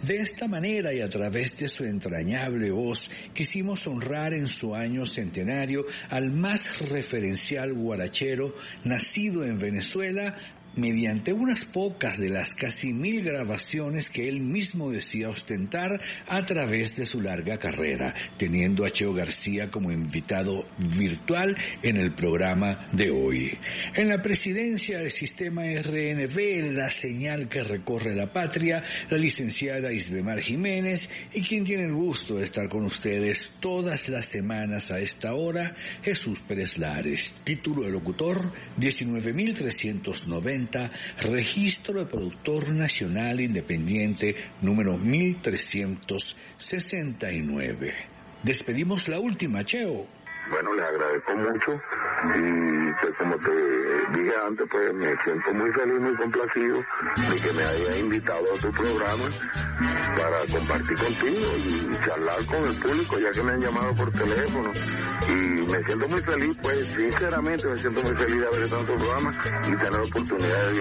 De esta manera y a través de su entrañable voz, quisimos honrar en su año centenario al más referencial guarachero nacido en Venezuela, mediante unas pocas de las casi 1000 grabaciones que él mismo decía ostentar a través de su larga carrera, teniendo a Cheo García como invitado virtual en el programa de hoy. En la presidencia del sistema RNB, la señal que recorre la patria, la licenciada Isbemar Jiménez, y quien tiene el gusto de estar con ustedes todas las semanas a esta hora, Jesús Pérez Lares. Título de locutor 19.390, registro de productor nacional independiente número 1369. Despedimos la última, Cheo. Bueno, les agradezco mucho y pues como te dije antes, pues me siento muy feliz, muy complacido de que me hayas invitado a tu programa para compartir contigo y charlar con el público, ya que me han llamado por teléfono, y me siento muy feliz, pues sinceramente me siento muy feliz de haber estado en tu programa y tener la oportunidad de